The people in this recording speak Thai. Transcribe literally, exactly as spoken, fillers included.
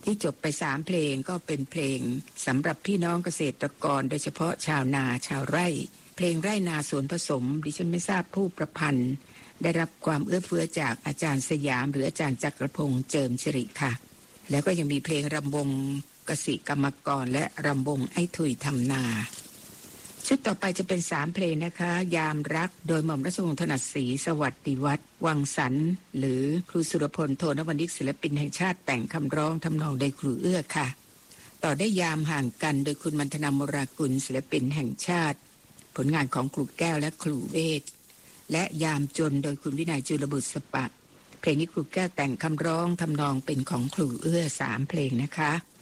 ที่จบไปสามเพลงก็เป็นเพลงสำหรับพี่น้องเกษตรกรโดยเฉพาะชาวนาชาวไร่เพลงไร่นาสวนผสมดิฉันไม่ทราบผู้ประพันธ์ได้รับความเอื้อเฟื้อจากอาจารย์สยามหรืออาจารย์จักรพงษ์เจิมสิริค่ะแล้วก็ยังมีเพลงรำวงเกษตรกรรมกรและรำวงไอ้ถุยทำนาชุดต่อไปจะเป็นสามเพลงนะคะยามรักโดยหม่อมราชวงศ์ถนัดศรีสวัสดิวัฒน์วังสรรค์หรือครูสุรพลโทนวนิกศิลปินแห่งชาติแต่งคำร้องทำนองโดยครูเอื้อค่ะต่อได้ยามห่างกันโดยคุณมันธนามรากุลศิลปินแห่งชาติผลงานของครูแก้วและครูเวทและยามจนโดยคุณวินัยจุลบุตรสปะเพลงนี้ครูแก้วแต่งคำร้องทำนองเป็นของครูเอื้อสามเพลงนะคะ